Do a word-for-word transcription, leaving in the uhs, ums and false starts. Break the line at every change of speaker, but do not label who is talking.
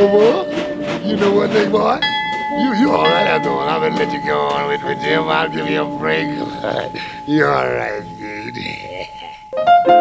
know what? You know what, big boy? You you all right after all. I'm gonna let you go on with, with Jim. I'll give you a break. You all right, dude?